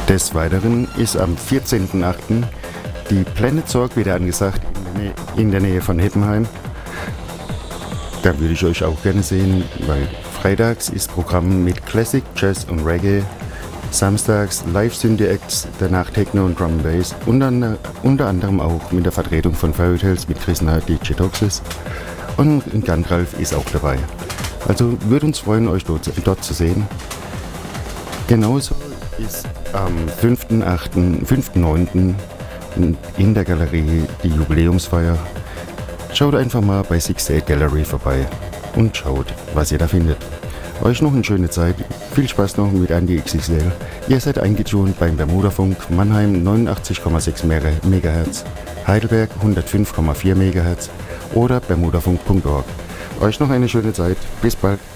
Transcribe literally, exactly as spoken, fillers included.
Des Weiteren ist am vierzehnten achten die Planet Zorg wieder angesagt in der, Nähe, in der Nähe von Heppenheim. Da würde ich euch auch gerne sehen, weil freitags ist Programm mit Classic, Jazz und Reggae, samstags Live-Synthie-Acts, danach Techno und Drum and Bass, unter, unter anderem auch mit der Vertretung von Fairy Tales mit Chrisna D J Toxis und Gandalf ist auch dabei. Also würde uns freuen, euch dort, dort zu sehen. Genauso ist am fünften achten, fünften neunten in der Galerie die Jubiläumsfeier. Schaut einfach mal bei sixty-eight Gallery vorbei und schaut, was ihr da findet. Euch noch eine schöne Zeit. Viel Spaß noch mit Andy X X L. Ihr seid eingetunt beim Bermudafunk Mannheim neunundachtzig Komma sechs Megahertz, Heidelberg hundertfünf Komma vier Megahertz oder bermudafunk punkt org. Euch noch eine schöne Zeit. Bis bald.